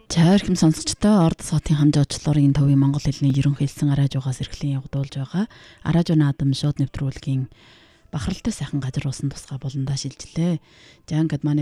Цайрхим сонсогчтой орд сотын хамжаачлалын төвийн монгол хэлний ерөнхий хэлсэн араажуугаас эрхлэн явагдуулж байгаа араажуу наадам шууд нэвтрүүлгийн бахаралтай сайхан газар уусан тусгай болондоо шилжлээ. За ингээд манай